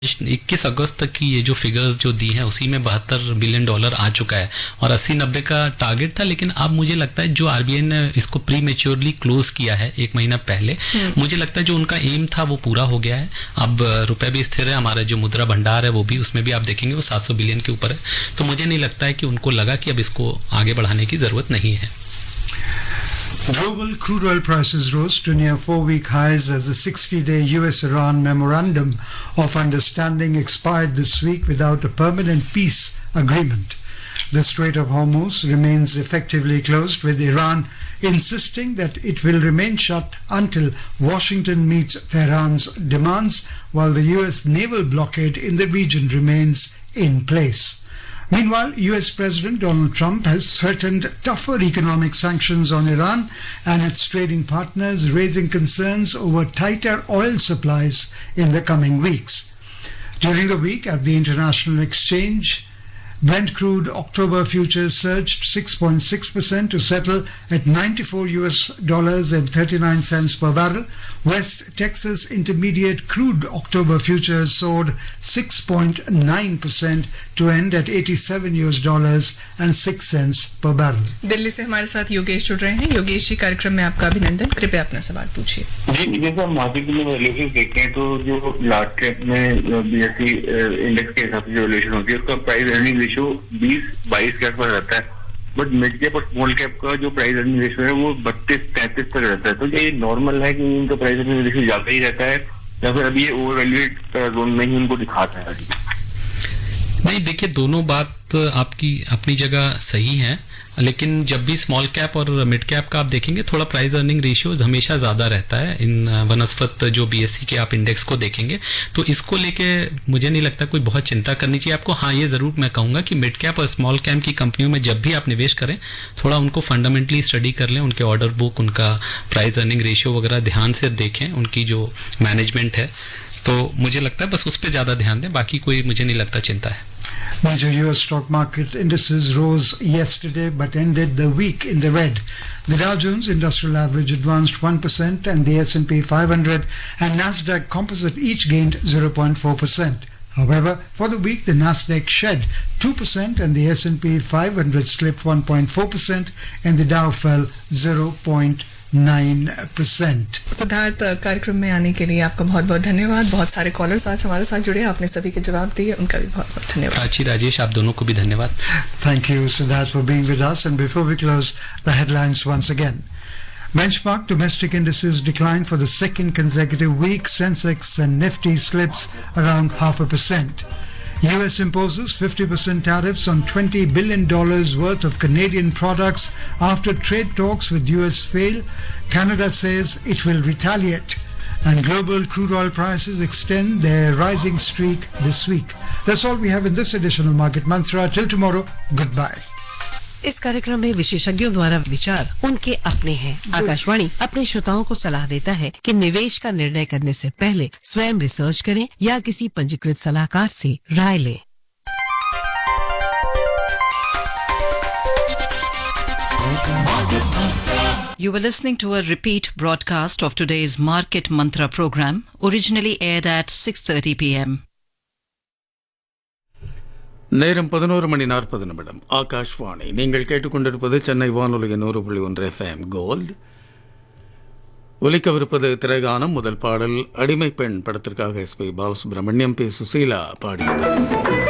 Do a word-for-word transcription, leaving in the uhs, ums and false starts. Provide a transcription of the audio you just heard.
इक्कीस अगस्त तक की ये जो फिगर्स जो दी हैं उसी में बहत्तर बिलियन डॉलर आ चुका है और अस्सी नब्बे का टारगेट था। लेकिन अब मुझे लगता है जो आरबीआई ने इसको प्री मेच्योरली क्लोज किया है एक महीना पहले, मुझे लगता है जो उनका एम था वो पूरा हो गया है। अब रुपए भी स्थिर है, हमारा जो मुद्रा भंडार है वो भी, उसमें भी आप देखेंगे वो सात सौ बिलियन के ऊपर है। तो मुझे नहीं लगता है कि उनको लगा कि अब इसको आगे बढ़ाने की जरूरत नहीं है। Global crude oil prices rose to near four-week highs as the sixty-day U S Iran Memorandum of Understanding expired this week without a permanent peace agreement. The Strait of Hormuz remains effectively closed, with Iran insisting that it will remain shut until Washington meets Tehran's demands, while the U S naval blockade in the region remains in place. Meanwhile, U S President Donald Trump has threatened tougher economic sanctions on Iran and its trading partners, raising concerns over tighter oil supplies in the coming weeks. During the week at the International Exchange, Brent crude October futures surged six point six percent to settle at ninety-four U S dollars and thirty-nine cents per barrel. West Texas Intermediate crude October futures soared six point nine percent to end at eighty-seven U S dollars and six cents per barrel. Delhi से हमारे साथ योगेश जुड़ रहे हैं। योगेश जी, कार्यक्रम में आपका अभिनंदन। कृपया अपना सवाल पूछिए। जी, जैसे हम मार्केट में वैल्यूएशन देखते हैं तो जो लार्ज कैप में बीएसई इंडेक्स के हिसाब से जो वैल्यूएशन होती है उसका प्राइस अर्निंग रेशियो बीस बाईस के आसपास रहता है, बट मिड कैप और स्मॉल कैप का जो प्राइस अर्निंग रेशियो है वो बत्तीस तैंतीस तक रहता है। तो ये नॉर्मल है कि इनका प्राइस अर्निंग रेशियो ज्यादा ही रहता है या फिर अभी ये ओवर वैल्यूएट जोन में ही उनको दिखाता है? नहीं, देखिए दोनों बात आपकी अपनी जगह सही है, लेकिन जब भी स्मॉल कैप और मिड कैप का आप देखेंगे थोड़ा प्राइस अर्निंग रेशियो हमेशा ज़्यादा रहता है इन वनस्पत जो बीएससी के आप इंडेक्स को देखेंगे। तो इसको लेके मुझे नहीं लगता कोई बहुत चिंता करनी चाहिए आपको। हाँ, ये ज़रूर मैं कहूँगा कि मिड कैप और स्मॉल कैप की कंपनियों में जब भी आप निवेश करें थोड़ा उनको फंडामेंटली स्टडी कर लें, उनके ऑर्डर बुक, उनका प्राइस अर्निंग रेशियो वगैरह ध्यान से देखें, उनकी जो मैनेजमेंट है। तो मुझे लगता है बस उस पर ज़्यादा ध्यान दें, बाकी कोई मुझे नहीं लगता चिंता है। Major U S stock market indices rose yesterday but ended the week in the red. The Dow Jones Industrial Average advanced one percent and the S and P five hundred and Nasdaq Composite each gained zero point four percent. However, for the week the Nasdaq shed two percent and the S and P five hundred slipped one point four percent and the Dow fell zero point nine percent. Siddharth, कार्यक्रम में आने के लिए आपका बहुत बहुत धन्यवाद। बहुत सारे कॉलर्स आज हमारे साथ जुड़े, आपने सभी के जवाब दिए, उनका भी बहुत बहुत धन्यवाद। प्राची, राजेश, आप दोनों को भी धन्यवाद। Thank you, Siddharth, for being with us. And before we close, the headlines once again. Benchmark domestic indices declined for the second consecutive week. Sensex and Nifty slips around half a percent. U S imposes fifty percent tariffs on twenty billion dollars worth of Canadian products after trade talks with U S fail. Canada says it will retaliate. And global crude oil prices extend their rising streak this week. That's all we have in this edition of Market Mantra. Till tomorrow, goodbye. इस कार्यक्रम में विशेषज्ञों द्वारा विचार उनके अपने हैं। आकाशवाणी अपने श्रोताओं को सलाह देता है कि निवेश का निर्णय करने से पहले स्वयं रिसर्च करें या किसी पंजीकृत सलाहकार से राय लें। You were listening to a repeat broadcast of today's Market Mantra program, originally aired at six thirty p m நேரம் பதினோரு மணி நாற்பது நிமிடம். ஆகாஷ்வாணி. நீங்கள் கேட்டுக்கொண்டிருப்பது சென்னை வானொலியின் நூறு புள்ளி ஒன்று எஃப்எம் கோல்டு. ஒலிக்கவிருப்பது திரைகானம். முதல் பாடல் அடிமை பெண் படத்திற்காக S B Balasubramaniam, B Susheela பாடியது.